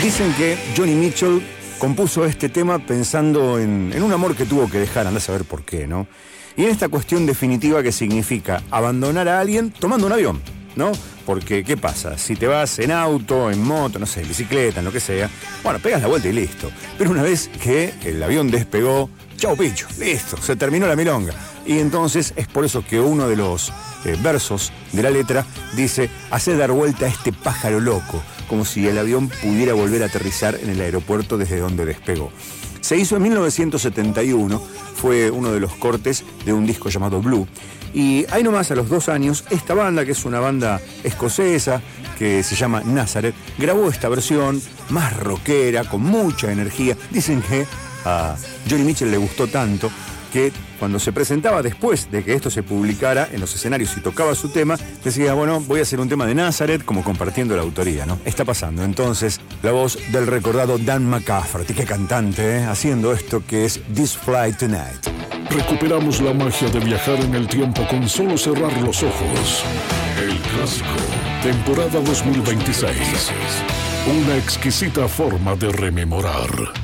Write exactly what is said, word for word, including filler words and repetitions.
Dicen que Joni Mitchell compuso este tema pensando en, en un amor que tuvo que dejar, andá a saber por qué, ¿no? Y en esta cuestión definitiva que significa abandonar a alguien tomando un avión, ¿no? Porque, ¿qué pasa? Si te vas en auto, en moto, no sé, en bicicleta, en lo que sea, bueno, pegas la vuelta y listo. Pero una vez que el avión despegó, chau picho, listo, se terminó la milonga. Y entonces es por eso que uno de los eh, versos de la letra dice: hace dar vuelta a este pájaro loco, como si el avión pudiera volver a aterrizar en el aeropuerto desde donde despegó. Se hizo en mil novecientos setenta y uno, fue uno de los cortes de un disco llamado Blue. Y ahí nomás, a los dos años, esta banda, que es una banda escocesa, que se llama Nazareth, grabó esta versión más rockera, con mucha energía. Dicen que a Joni Mitchell le gustó tanto que cuando se presentaba después de que esto se publicara en los escenarios y tocaba su tema, decía, bueno, voy a hacer un tema de Nazareth, como compartiendo la autoría, ¿no? Está pasando entonces la voz del recordado Dan McCafferty, qué cantante, ¿eh? Haciendo esto que es This Flight Tonight. Recuperamos la magia de viajar en el tiempo con solo cerrar los ojos. El Clásico, temporada dos mil veintiséis. Una exquisita forma de rememorar.